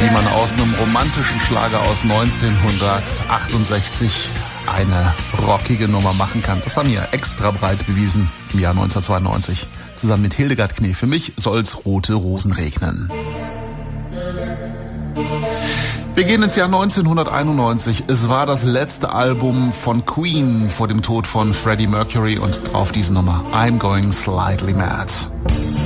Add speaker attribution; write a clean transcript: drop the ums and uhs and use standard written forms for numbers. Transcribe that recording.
Speaker 1: Wie man aus einem romantischen Schlager aus 1968 eine rockige Nummer machen kann. Das haben wir extra breit bewiesen im Jahr 1992. Zusammen mit Hildegard Knef. Für mich soll's rote Rosen regnen. Wir gehen ins Jahr 1991. Es war das letzte Album von Queen vor dem Tod von Freddie Mercury und drauf diese Nummer I'm Going Slightly Mad.